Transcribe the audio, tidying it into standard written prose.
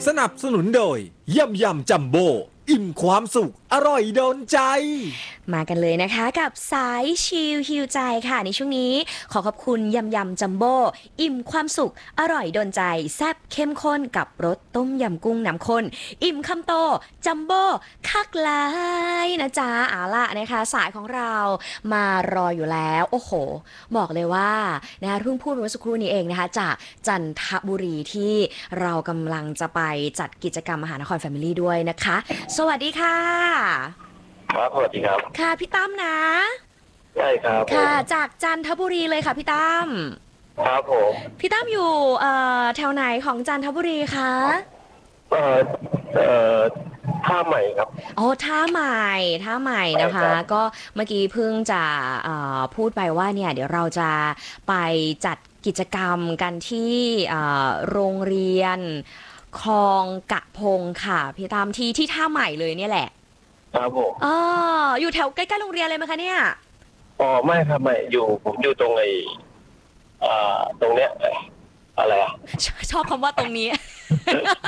สนับสนุนโดยยำยำจัมโบ้อิ่มความสุขอร่อยโดนใจมากันเลยนะคะกับสายชิลฮิวใจค่ะในช่วงนี้ขอขอบคุณยำยำจัมโบ้อิ่มความสุขอร่อยโดนใจแซ่บเข้มข้นกับรสต้มยำกุ้งน้ำข้นอิ่มคำโตจัมโบ้คักหลายนะจ๊ะเอาล่ะนะคะสายของเรามารออยู่แล้วโอ้โหบอกเลยว่านะคะเพิ่งพูดเมื่อสักครู่นี้เองนะคะจากจันทบุรีที่เรากำลังจะไปจัดกิจกรรมมหานครแฟมิลี่ด้วยนะคะสวัสดีค่ะครับสวัสดีครับค่ะพี่ตั้มนะใช่ครับค่ะจากจันทบุรีเลยค่ะพี่ตั้มครับผมพี่ตั้มอยู่แถวไหนของจันทบุรีคะเอ่อเอ่อท่าใหม่ครับโอ้ท่าใหม่นะคะก็เมื่อกี้เพิ่งจะพูดไปว่าเนี่ยเดี๋ยวเราจะไปจัดกิจกรรมกันที่โรงเรียนคลองกะพงค่ะพี่ตั้มที่ท่าใหม่เลยเนี่ยแหละครับผมอยู่แถวใกล้ๆโรงเรียนเลยไหมคะเนี่ยอ๋อไม่ครับไม่ผมอยู่ตรงตรงเนี้ยอะไรอ่ะชอบคำว่าตรงนี้